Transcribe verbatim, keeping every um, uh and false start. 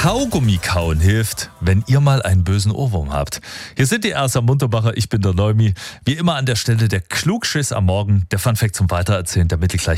Kaugummi kauen hilft, wenn ihr mal einen bösen Ohrwurm habt. Hier sind die Ersa Munterbacher, ich bin der Neumi. Wie immer an der Stelle der Klugschiss am Morgen, der Funfact zum Weitererzählen, damit ihr gleich